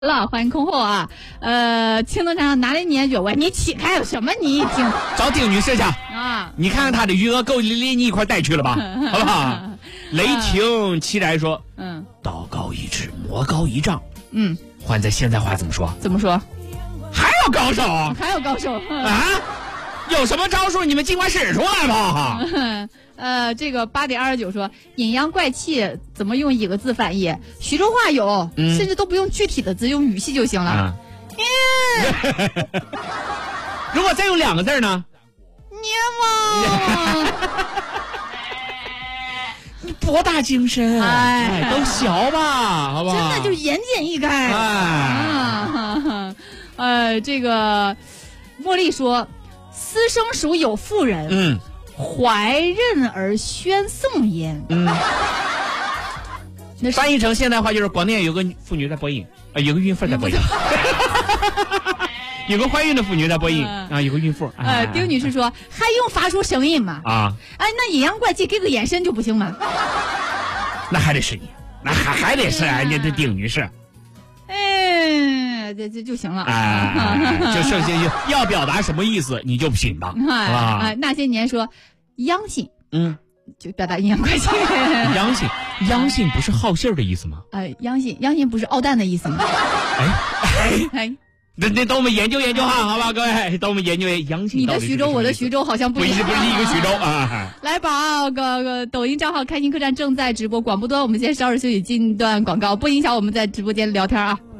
了，欢迎空后啊！青灯上哪里撵脚喂？你起开有什么？你已经找丁女士去啊！ 你看看她的余额够连你一块带去了吧？好不好？雷霆期待说，道高一尺，魔高一丈。换在现在话怎么说？ 怎么说？ 还有高手？ 还有高手啊？有什么招数？你们尽管使出来吧！ 这个8:29说阴阳怪气怎么用一个字翻译？徐州话有，甚至都不用具体的字，用语气就行了。 如果再用2个字呢？ 捏吗？ 你博大精深，都学吧，好不好？ 真的就言简意赅。这个茉莉说，私生属有妇人。怀妊而宣送焉。 那翻译成现代话就是广电有个妇女在播音，有个孕妇在播音，有个怀孕的妇女在播音有个孕妇。 丁女士说，还用发出声音吗？那阴阳怪气给个眼神就不行吗？ 那还得是你，那还得是你这丁女士。 这就行了。 就剩下要表达什么意思你就品吧，好吧？ 那些年说阳性，就表达阴阳怪气。 阳性不是好信儿的意思吗？ 阳性不是傲蛋的意思吗？ 那等我们研究研究哈，好吧，各位，等我们研究阳性。 你的徐州，我的徐州好像不一样，不是一个徐州啊。 来吧，抖音账号开心客栈正在直播，广播端我们先稍事休息，进段广告，不影响我们在直播间聊天啊。